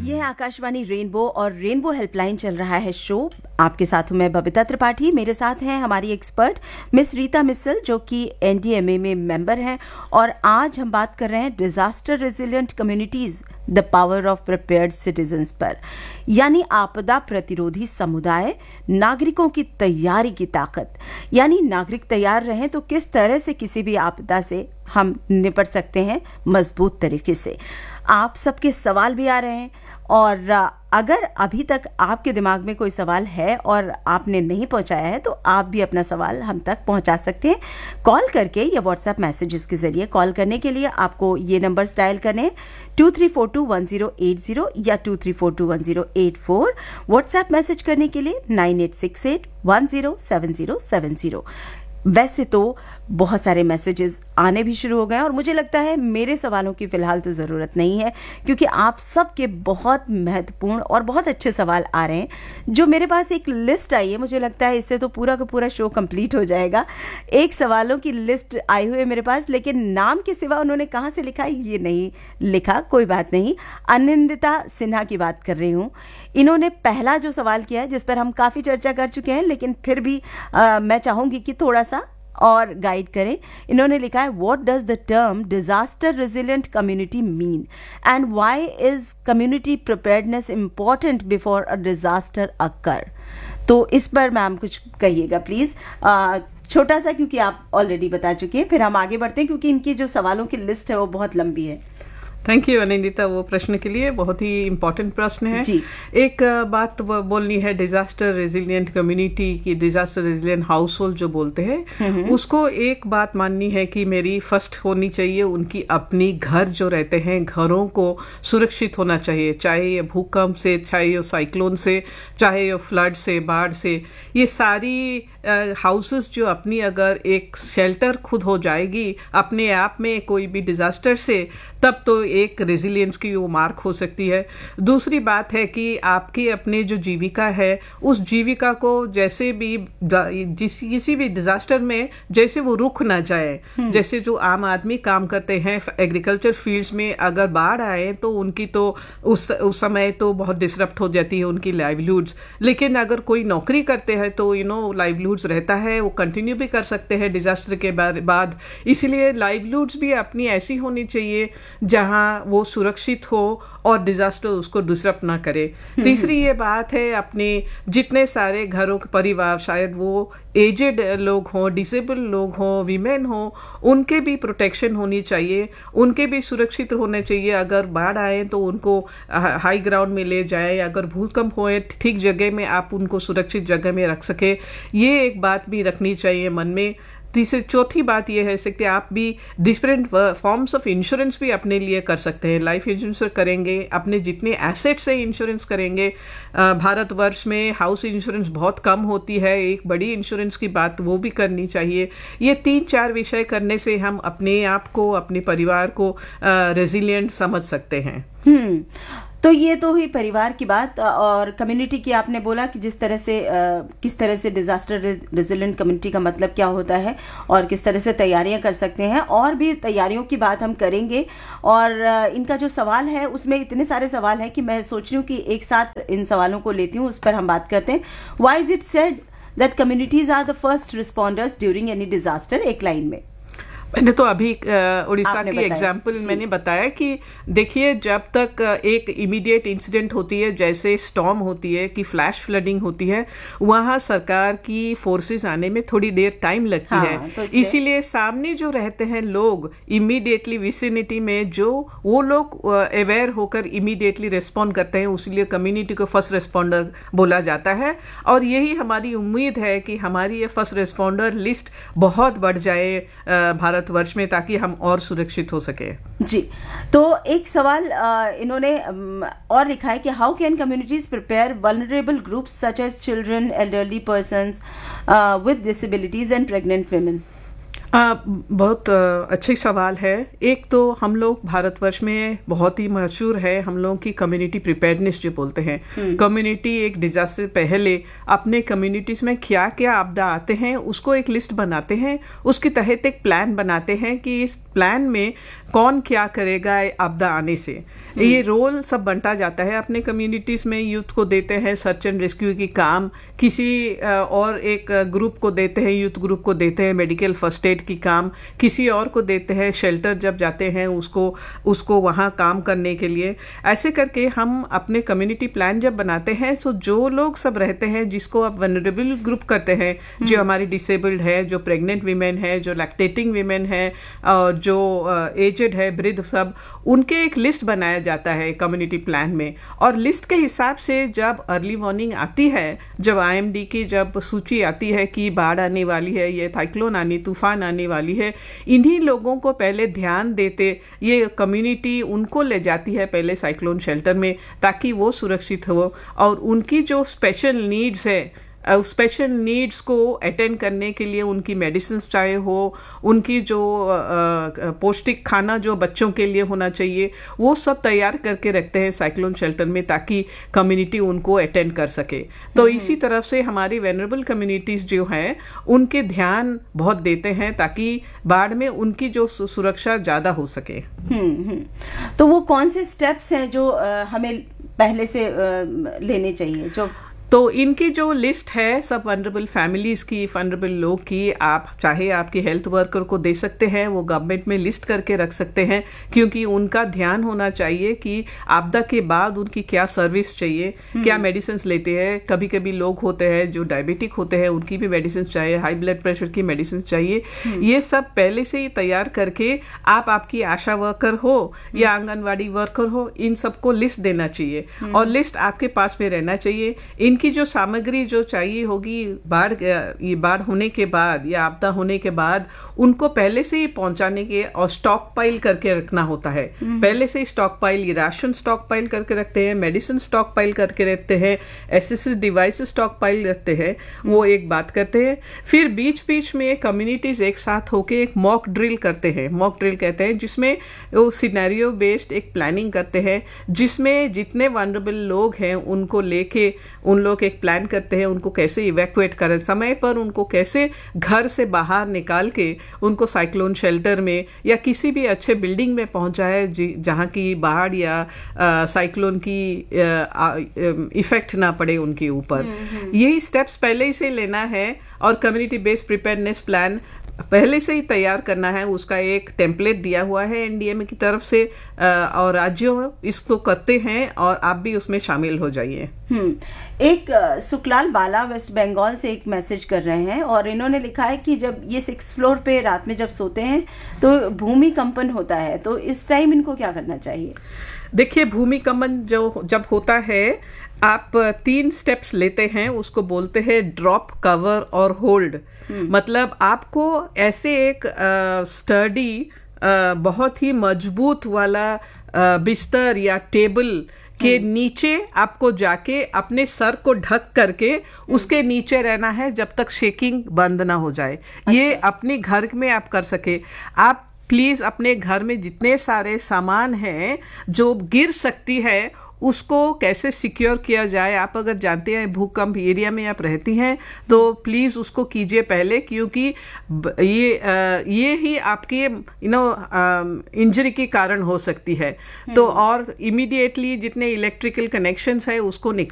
यह आकाशवाणी रेनबो और rainbow helpline चल रहा है शो। आपके साथ हूं मैं बबीता त्रिपाठी। मेरे साथ हैं हमारी एक्सपर्ट मिस रीता मिस्सल जो कि एनडीएमए में मेंबर हैं, और आज हम बात कर रहे हैं disaster resilient communities the power of prepared citizens पर, यानी आपदा प्रतिरोधी समुदाय, नागरिकों की तैयारी की ताकत। यानी नागरिक तैयार रहें तो किस तरह से किसी भी आपदा से हम निपट सकते हैं मजबूत तरीके से। आप सबके सवाल भी आ रहे हैं, और अगर अभी तक आपके दिमाग में कोई सवाल है और आपने नहीं पहुंचाया है तो आप भी अपना सवाल हम तक पहुंचा सकते हैं कॉल करके या व्हाट्सएप मैसेजेस के जरिए। कॉल करने के लिए आपको ये नंबर्स डायल करने हैं 23421080 या 23421084। व्हाट्सएप मैसेज करने के लिए 9868107070। वैसे तो बहुत सारे मैसेजेस आने भी शुरू हो गए हैं, और मुझे लगता है मेरे सवालों की फ़िलहाल तो ज़रूरत नहीं है, क्योंकि आप सबके बहुत महत्वपूर्ण और बहुत अच्छे सवाल आ रहे हैं। जो मेरे पास एक लिस्ट आई है, मुझे लगता है इससे तो पूरा का पूरा शो कंप्लीट हो जाएगा। एक सवालों की लिस्ट आई हुई है मेरे पास, लेकिन नाम के सिवा उन्होंने कहाँ से लिखा ये नहीं लिखा। कोई बात नहीं, अनिंदिता सिन्हा की बात कर रही हूँ। इन्होंने पहला जो सवाल किया है, जिस पर हम काफ़ी चर्चा कर चुके हैं, लेकिन फिर भी मैं चाहूँगी कि थोड़ा सा और गाइड करें। इन्होंने लिखा है, what does the term disaster resilient community mean and why is community preparedness important before a disaster अकर। तो इस पर मैम कुछ कहिएगा प्लीज, छोटा सा, क्योंकि आप ऑलरेडी बता चुके हैं। फिर हम आगे बढ़ते हैं, क्योंकि इनकी जो सवालों की लिस्ट है वो बहुत लंबी है। थैंक यू अनिंदिता, वो प्रश्न के लिए बहुत ही इम्पोर्टेंट प्रश्न है जी। एक बात बोलनी है, डिजास्टर रेजिलिएंट कम्युनिटी की, डिजास्टर रेजिलिएंट हाउस होल्ड जो बोलते हैं, उसको एक बात माननी है कि मेरी फर्स्ट होनी चाहिए उनकी अपनी घर जो रहते हैं, घरों को सुरक्षित होना चाहिए, चाहे ये भूकंप से, चाहे ये साइक्लोन से, चाहे ये फ्लड से, बाढ़ से। ये सारी हाउसेस जो अपनी अगर एक शेल्टर खुद हो जाएगी अपने आप में कोई भी डिजास्टर से, तब तो एक रेजिलियंस की वो मार्क हो सकती है। दूसरी बात है कि आपकी अपने जो जीविका है, उस जीविका को जैसे भी किसी भी डिजास्टर में जैसे वो रुक ना जाए। जैसे जो आम आदमी काम करते हैं एग्रीकल्चर फील्ड्स में, अगर बाढ़ आए तो उनकी तो उस समय तो बहुत डिसरप्ट हो जाती है उनकी लाइवलीहुड्स। लेकिन अगर कोई नौकरी करते हैं तो लाइवलीहुड्स रहता है, वो कंटिन्यू भी कर सकते हैं डिजास्टर के बाद। इसलिए लाइवलीहुड्स भी अपनी ऐसी होनी चाहिए जहां वो सुरक्षित हो और डिजास्टर उसको डिसरप्ट ना करे। तीसरी ये बात है, अपने जितने सारे घरों के परिवार, शायद वो एजेड लोग हों, डिसेबल लोग हों, वीमेन हों, उनके भी प्रोटेक्शन होनी चाहिए, उनके भी सुरक्षित होने चाहिए। अगर बाढ़ आए तो उनको हाई ग्राउंड में ले जाए, अगर भूकंप होए ठीक जगह में आप उनको सुरक्षित जगह में रख सके, ये एक बात भी रखनी चाहिए मन में। चौथी बात यह है कि आप भी डिफरेंट फॉर्म्स ऑफ इंश्योरेंस भी अपने लिए कर सकते हैं। लाइफ इंश्योरेंस करेंगे, अपने जितने एसेट से इंश्योरेंस करेंगे। भारतवर्ष में हाउस इंश्योरेंस बहुत कम होती है, एक बड़ी इंश्योरेंस की बात वो भी करनी चाहिए। ये 3-4 विषय करने से हम अपने आप को, अपने परिवार को रेजिलिएंट समझ सकते हैं। तो ये तो हुई परिवार की बात, और कम्युनिटी की आपने बोला कि किस तरह से डिजास्टर रेजिलिएंट कम्युनिटी का मतलब क्या होता है और किस तरह से तैयारियां कर सकते हैं। और भी तैयारियों की बात हम करेंगे, और इनका जो सवाल है उसमें इतने सारे सवाल हैं कि मैं सोच रही हूँ कि एक साथ इन सवालों को लेती हूँ, उस पर हम बात करते हैं। Why is it said that communities are the first responders during any disaster? एक लाइन में मैंने तो अभी उड़ीसा की एग्जाम्पल मैंने बताया कि देखिए, जब तक एक इमीडिएट इंसिडेंट होती है, जैसे स्टॉर्म होती है, कि फ्लैश फ्लडिंग होती है, वहाँ सरकार की फोर्सेस आने में थोड़ी देर टाइम लगती है। तो इसीलिए सामने जो रहते हैं लोग इमीडिएटली विसिनिटी में, जो वो लोग अवेयर होकर इमीडिएटली रिस्पॉन्ड करते हैं, इसलिए कम्युनिटी को फर्स्ट रिस्पॉन्डर बोला जाता है। और यही हमारी उम्मीद है कि हमारी ये फर्स्ट रिस्पॉन्डर लिस्ट बहुत बढ़ जाए भारत वर्ष में, ताकि हम और सुरक्षित हो सके जी। तो एक सवाल इन्होंने और लिखा है कि how can communities prepare vulnerable groups such as children, elderly persons with disabilities and pregnant women? बहुत अच्छा सवाल है। एक तो हम लोग भारतवर्ष में बहुत ही मशहूर है हम लोगों की कम्युनिटी प्रिपेयर्डनेस जो बोलते हैं। कम्युनिटी एक डिजास्टर पहले अपने कम्युनिटीज में क्या क्या आपदा आते हैं उसको एक लिस्ट बनाते हैं, उसके तहत एक प्लान बनाते हैं कि इस प्लान में कौन क्या करेगा आपदा आने से। ये रोल सब बंटा जाता है अपने कम्युनिटीज में। यूथ को देते हैं सर्च एंड रेस्क्यू की काम, किसी और एक ग्रुप को देते हैं, यूथ ग्रुप को देते हैं मेडिकल फर्स्ट एड की काम, किसी और को देते हैं शेल्टर जब जाते हैं उसको वहाँ काम करने के लिए। ऐसे करके हम अपने कम्युनिटी प्लान जब बनाते हैं तो जो लोग सब रहते हैं जिसको आप वनरेबल ग्रुप करते हैं, जो हमारी डिसेबल्ड है, जो प्रेग्नेंट वीमेन है, जो लैक्टेटिंग वीमेन है और जो एजेड है, वृद्ध, सब उनके एक लिस्ट बनाया जाता है कम्युनिटी प्लान में। और लिस्ट के हिसाब से जब अर्ली वार्निंग आती है, जब IMD की जब सूची आती है कि बाढ़ आने वाली है, ये साइक्लोन आने, तूफान आने वाली है, इन्हीं लोगों को पहले ध्यान देते ये कम्युनिटी उनको ले जाती है पहले साइक्लोन शेल्टर में ताकि वो सुरक्षित हो और उनकी जो स्पेशल नीड्स है स्पेशल नीड्स को अटेंड करने के लिए उनकी मेडिसिन चाहे हो, उनकी जो पौष्टिक खाना जो बच्चों के लिए होना चाहिए वो सब तैयार करके रखते हैं साइक्लोन शेल्टर में ताकि कम्युनिटी उनको अटेंड कर सके। तो इसी तरफ से हमारी वेनरेबल कम्युनिटीज जो हैं उनके ध्यान बहुत देते हैं ताकि बाढ़ में उनकी जो सुरक्षा ज़्यादा हो सके। तो वो कौन से स्टेप्स हैं जो हमें पहले से लेने चाहिए? तो इनकी जो लिस्ट है सब वनरेबल फैमिलीज की, वनरेबल लोग की, आप चाहे आपके हेल्थ वर्कर को दे सकते हैं, वो गवर्नमेंट में लिस्ट करके रख सकते हैं क्योंकि उनका ध्यान होना चाहिए कि आपदा के बाद उनकी क्या सर्विस चाहिए, क्या मेडिसिन लेते हैं। कभी कभी लोग होते हैं जो डायबिटिक होते हैं, उनकी भी मेडिसिन चाहिए, हाई ब्लड प्रेशर की मेडिसिन चाहिए। ये सब पहले से ही तैयार करके आपकी आशा वर्कर हो या आंगनवाड़ी वर्कर हो, इन सबको लिस्ट देना चाहिए और लिस्ट आपके पास में रहना चाहिए। इनकी जो सामग्री जो चाहिए होगी बाढ़ होने के बाद या आपदा होने के बाद उनको पहले से ही पहुंचाने के और स्टॉक पाइल करके रखना होता है। पहले से ही stock pile, ration stock pile करके रखते हैं, मेडिसिन स्टॉक पाइल करके रखते हैं, एसएससी डिवाइस स्टॉक पाइल रखते हैं, वो एक बात करते हैं। फिर बीच बीच में कम्युनिटीज एक साथ होके एक मॉक ड्रिल करते हैं, मॉक ड्रिल कहते हैं, जिसमें वो सिनेरियो बेस्ड एक प्लानिंग करते हैं जिसमें जितने वनरेबल लोग हैं उनको लेके उन लोग एक प्लान करते हैं उनको कैसे इवैक्यूएट करें, समय पर उनको कैसे घर से बाहर निकाल के उनको साइक्लोन शेल्टर में या किसी भी अच्छे बिल्डिंग में पहुंचाए जहां की बाढ़ या साइक्लोन की इफेक्ट ना पड़े उनके ऊपर। यही स्टेप्स पहले ही से लेना है और कम्युनिटी बेस्ड प्रिपेयर्डनेस प्लान पहले से ही तैयार करना है। उसका एक टेम्पलेट दिया हुआ है NDMA की तरफ से और राज्यों इसको करते हैं और आप भी उसमें शामिल हो जाइए। एक सुखलाल बाला वेस्ट बंगाल से एक मैसेज कर रहे हैं और इन्होंने लिखा है कि जब ये 6th फ्लोर पे रात में जब सोते हैं तो भूमिकंपन होता है, तो इस टाइम इनको क्या करना चाहिए? देखिए, भूमिकंपन जब होता है आप 3 स्टेप्स लेते हैं, उसको बोलते हैं ड्रॉप, कवर और होल्ड। मतलब आपको ऐसे एक स्टडी बहुत ही मजबूत वाला बिस्तर या टेबल के नीचे आपको जाके अपने सर को ढक करके उसके नीचे रहना है जब तक शेकिंग बंद ना हो जाए। ये अपने घर में आप कर सके। आप प्लीज अपने घर में जितने सारे सामान हैं जो गिर सकती है उसको कैसे सिक्योर किया जाए, आप अगर जानते हैं भूकंप एरिया में आप रहती हैं तो प्लीज़ उसको कीजिए पहले, क्योंकि ये ही आपके इंजरी के कारण हो सकती है। तो और इमीडिएटली जितने इलेक्ट्रिकल कनेक्शंस है उसको